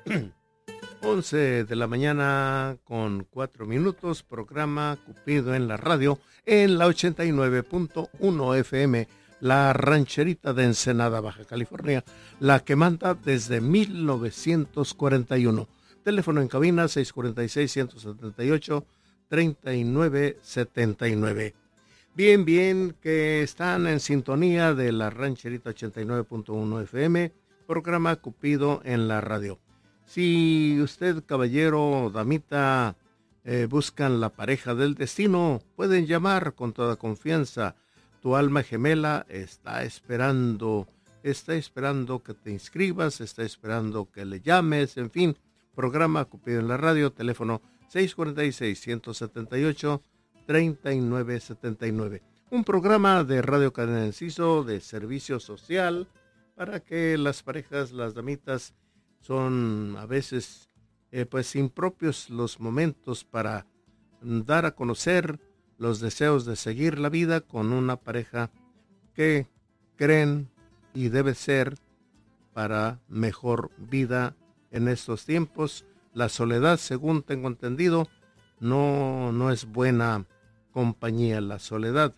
11 de la mañana con 4 minutos, programa Cupido en la radio, en la 89.1 FM, la rancherita de Ensenada, Baja California, la que manda desde 1941. Teléfono en cabina 646-178-3979. Bien, que están en sintonía de la rancherita 89.1 FM, programa Cupido en la radio. Si usted, caballero o damita, buscan la pareja del destino, pueden llamar con toda confianza. Tu alma gemela está esperando que te inscribas, está esperando que le llames, en fin. Programa Cupido en la radio, teléfono 646-178-3979. Un programa de Radio Cadena Enciso de servicio social para que las parejas, las damitas, son a veces pues impropios los momentos para dar a conocer los deseos de seguir la vida con una pareja que creen y debe ser para mejor vida en estos tiempos. La soledad, según tengo entendido, no es buena compañía. La soledad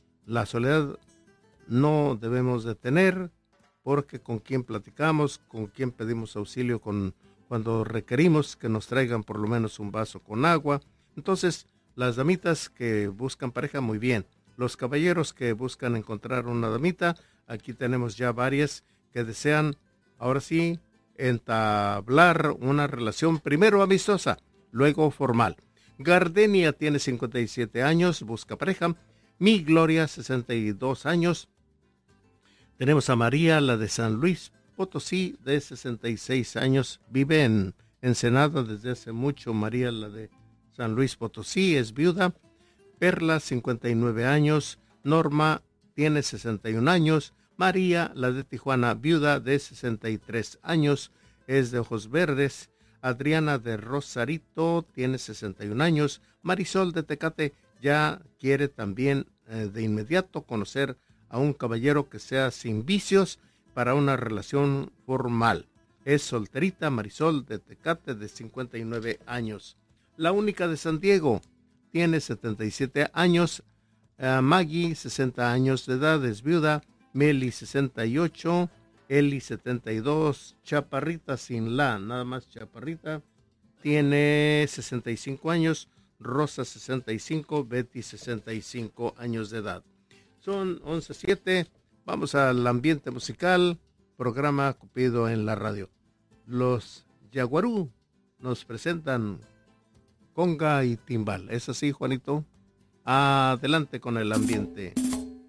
no debemos de tener, porque con quien platicamos, con quien pedimos auxilio cuando requerimos que nos traigan por lo menos un vaso con agua. Entonces, las damitas que buscan pareja, muy bien. Los caballeros que buscan encontrar una damita, aquí tenemos ya varias que desean, ahora sí, entablar una relación primero amistosa, luego formal. Gardenia tiene 57 años, busca pareja. Mi Gloria, 62 años. Tenemos a María, la de San Luis Potosí, de 66 años. Vive en Ensenada desde hace mucho. María, la de San Luis Potosí, es viuda. Perla, 59 años. Norma tiene 61 años. María, la de Tijuana, viuda, de 63 años. Es de ojos verdes. Adriana de Rosarito tiene 61 años. Marisol de Tecate ya quiere también de inmediato conocer a un caballero que sea sin vicios para una relación formal. Es solterita. Marisol de Tecate, de 59 años. La única de San Diego tiene 77 años. Maggie, 60 años de edad, es viuda. Meli, 68. Eli, 72. Chaparrita sin la, nada más chaparrita, tiene 65 años. Rosa, 65. Betty, 65 años de edad. Son 11:07. Vamos al ambiente musical. Programa Cupido en la radio. Los Yaguarú nos presentan conga y timbal. ¿Es así, Juanito? Adelante con el ambiente.